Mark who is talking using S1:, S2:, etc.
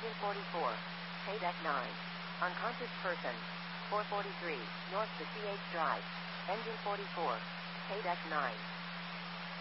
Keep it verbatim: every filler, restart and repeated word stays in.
S1: Engine forty-four. Pay deck nine. Unconscious person. four forty-three, north to C H Drive. Engine forty-four. Pay deck nine.